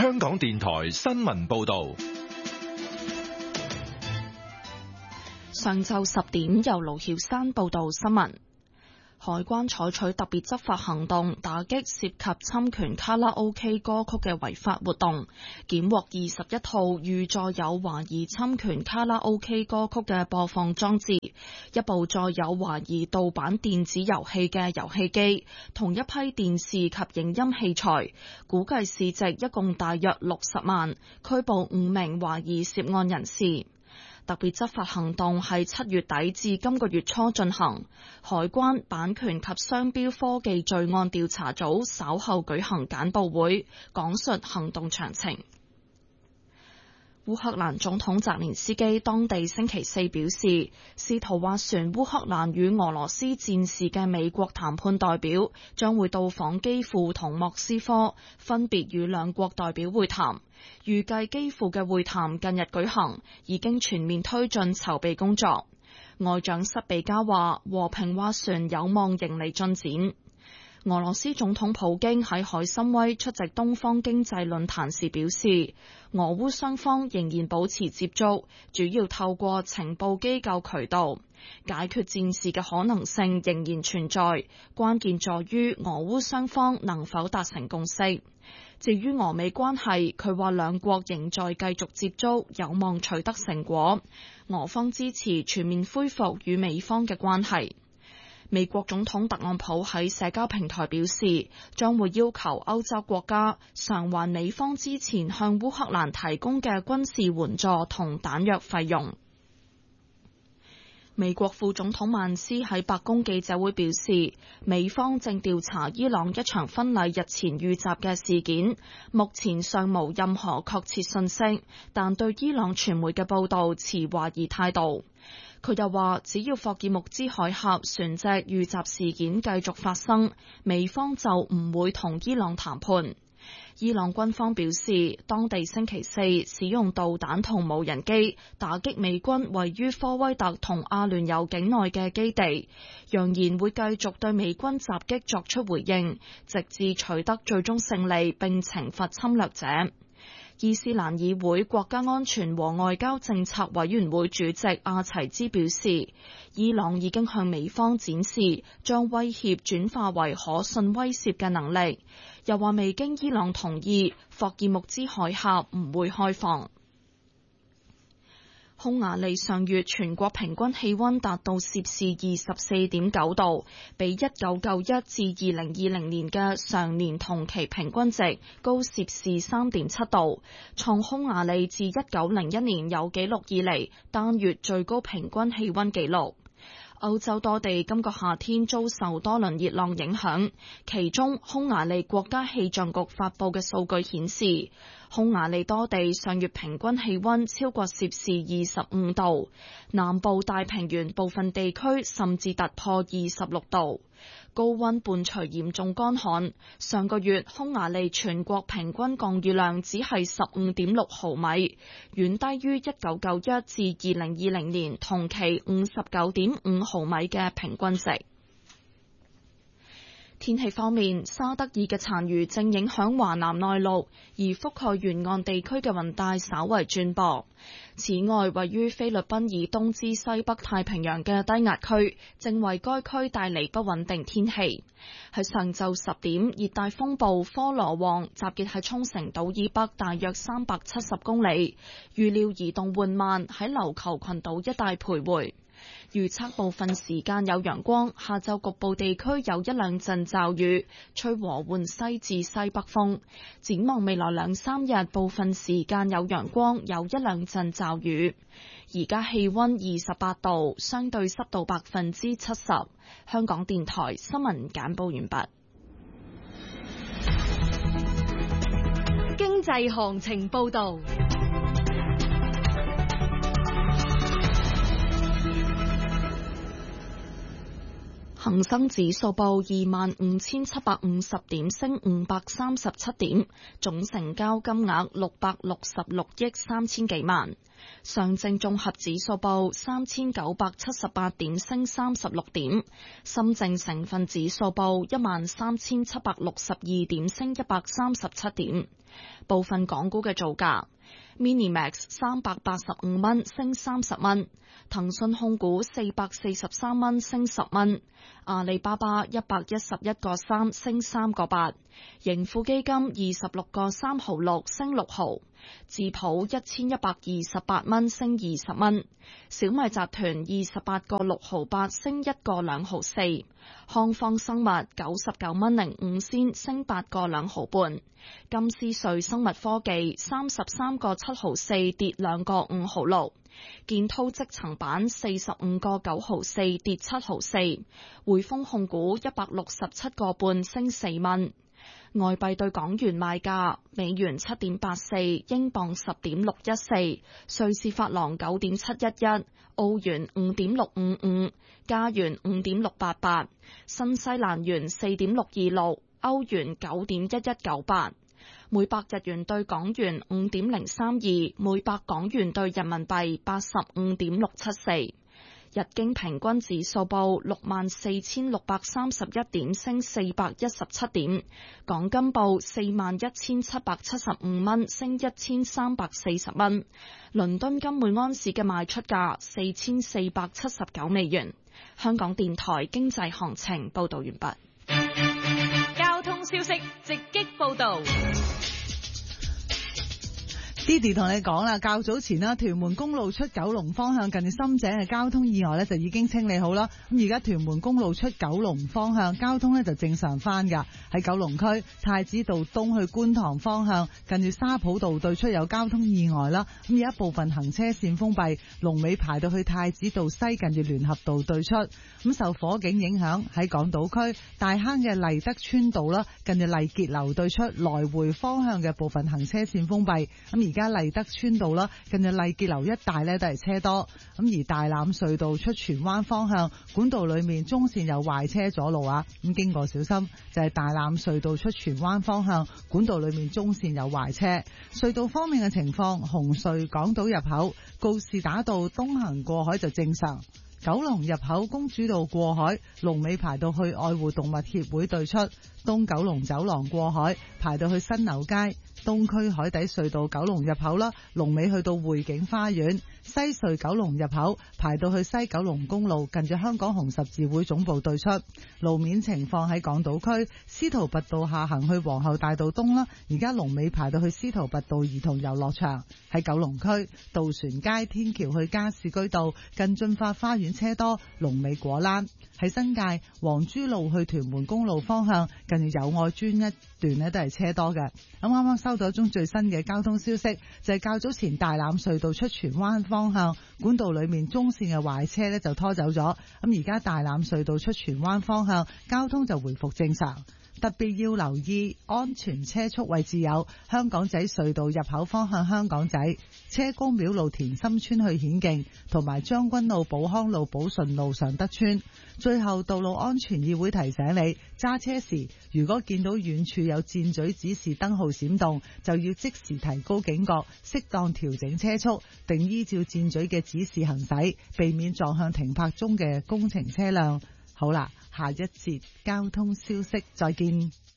香港電台新聞報道。 上晝10點，由盧曉山報道新聞。海關採取特別執法行動，打擊涉及侵權卡拉 OK 歌曲嘅違法活動，檢獲21套預載有懷疑侵權卡拉 OK 歌曲嘅播放裝置，一部載有懷疑盜版電子遊戲嘅遊戲機，同一批電視及影音器材，估計市值一共大約60萬，拘捕5名懷疑涉案人士。特別執法行動係7月底至今個月初進行，海關版權及商標科技罪案調查組稍後舉行簡報會，講述行動詳情。烏克蘭總統澤連斯基當地星期四表示，試圖斡旋烏克蘭與俄羅斯戰事嘅美國談判代表將會到訪基輔同莫斯科，分別與兩國代表會談。預計基輔嘅會談近日舉行，已經全面推進籌備工作。外長塞比加話，和平斡旋有望迎嚟進展。俄羅斯總統普京喺海參崴出席東方經濟論壇時表示，俄烏雙方仍然保持接觸，主要透過情報機構渠道。解決戰事嘅可能性仍然存在，關鍵在於俄烏雙方能否達成共識。至於俄美關係，佢話兩國仍在繼續接觸，有望取得成果。俄方支持全面恢復與美方嘅關係。美國總統特朗普喺社交平台表示，將會要求歐洲國家償還美方之前向烏克蘭提供嘅軍事援助同彈藥費用。美國副總統曼斯喺白宮記者會表示，美方正調查伊朗一場婚禮日前遇襲嘅事件，目前尚無任何確切信息，但對伊朗傳媒嘅報導持懷疑態度。佢又話，只要霍爾木茲海峽船隻遇襲事件繼續發生，美方就唔會同伊朗談判。伊朗軍方表示，當地星期四使用導彈同無人機打擊美軍位於科威特同阿聯酋境內嘅基地，揚言會繼續對美軍襲擊作出回應，直至取得最終勝利並懲罰侵略者。伊斯蘭議會國家安全和外交政策委員會主席阿齊茲表示，伊朗已經向美方展示將威脅轉化為可信威懾嘅能力，又話未經伊朗同意，霍爾木茲海峽唔會開放。匈牙利上月全國平均氣溫達到攝氏24.9度，比1991至2020年嘅上年同期平均值高攝氏3.7度，創匈牙利自1901年有紀錄以嚟單月最高平均氣溫紀錄。歐洲多地今個夏天遭受多輪熱浪影響，其中匈牙利國家氣象局發佈嘅數據顯示，匈牙利多地上月平均氣溫超過攝氏25度，南部大平原部分地區甚至突破26度。高溫伴隨嚴重乾旱，上個月匈牙利全國平均降雨量只係15.6毫米，遠低於1991至2020年同期59.5毫米嘅平均值。天氣方面，沙德爾嘅殘餘正影響華南內陸，而覆蓋沿岸地區嘅雲帶稍為轉薄。此外，位於菲律賓以東至西北太平洋嘅低壓區，正為該區帶嚟不穩定天氣。喺上晝10點，熱帶風暴科羅旺集結喺沖繩島以北大約370公里，預料移動緩慢，喺琉球群島一帶徘徊。預測部分時間有陽光，下晝局部地區有一兩陣驟雨，吹和緩西至西北風。展望未來2-3日，部分時間有陽光，有一兩陣驟雨。而家氣溫28度，相對濕度70%。香港電台新聞簡報完畢。 經濟行情報道。 恒生指數報25,750點，升537點，總成交金額666億3千幾萬。上證綜合指數報3,978點，升36點。深證成分指數報13,762點，升137點。部分港股嘅造價：Minimax 385蚊，升30蚊；騰訊控股443蚊，升10蚊；阿里巴巴111個3，升3個8；盈富基金26個3毫6，升6毫；智普1128蚊，升20蚊；小米集團28個6毫8，升1個2毫4；康方生物99蚊05仙，升8個2毫半；金斯瑞生物科技33個7毫4，跌2個5毫6；建滔積層板45個9毫4，跌7毫4；匯豐控股167個半，升4蚊。外幣對港元賣價：美元7.84，英鎊10.614，瑞士法郎9.711，澳元5.655，加元5.688，新西蘭元4.626，歐元9.1198。每百日元對港元5.032，每百港元對人民幣85.674。日經平均指數報64,631點，升417點。港金報41,775蚊，升1,340蚊。倫敦金每安士嘅賣出價4,479美元。香港電台經濟行情報道完畢。 交通消息直擊報道。 Didi 同你講啦，較早前啦，屯門公路出九龍方向近住深井嘅交通意外呢就已經清理好啦。咁而家屯門公路出九龍方向交通呢就正常翻㗎。喺九龍區太子道東去觀塘方向近住沙浦道對出有交通意外啦。咁而一部分行車線封閉，龍尾排到去太子道西近住聯合道對出。咁受火警影響，喺港島區大坑嘅麗德村道啦，近住麗傑樓對出來回方向嘅部分行車線封閉。咁而家麗德村道啦，近住麗傑樓一帶呢都係車多。咁而大欖隧道出荃灣方向管道裏面中線有壞車阻路啊，咁經過小心。就係大欖隧道出荃灣方向管道裏面中線有壞車。隧道方面嘅情況，紅隧港島入口告士打道東行過海就正常。九龍入口公主道過海，龍尾排到去愛護動物協會對出；東九龍走廊過海排到去新樓街；東區海底隧道九龍入口啦，龍尾去到匯景花園；西隧九龍入口排到去西九龍公路近住香港紅十字會總部對出。路面情況喺港島區司徒拔道下行去皇后大道東啦，而家龍尾排到去司徒拔道兒童遊樂場。喺九龍區渡船街天橋去加士居道近駿發花園車多，龍尾果欄。喺新界黃珠路去屯門公路方向近住友愛邨一段呢都係車多嘅。咁啱啱收到一宗最新嘅交通消息，就係較早前大欖隧道出荃灣方向管道裏面中線嘅壞車呢就拖走咗。咁而家大欖隧道出荃灣方向交通就回復正常。特別要留意安全車速位置有香港仔隧道入口方向香港仔、車公廟路田心村去顯徑，同埋將軍澳寶康路寶順路上德村。最後，道路安全議會提醒你，揸車時如果見到遠處有箭嘴指示燈號閃動，就要即時提高警覺，適當調整車速，並依照箭嘴嘅指示行駛，避免撞向停泊中嘅工程車輛。好啦，下一節交通消息再見。